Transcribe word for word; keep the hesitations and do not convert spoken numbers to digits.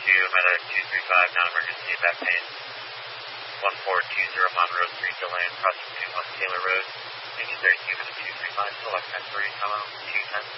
two, I'm at a two three five, non-emergency, back pain. one four two zero Monroe Street, Deland, crossing two one Taylor Road. Engine thirty-two, minute two three five, select ten three, hello, two ten.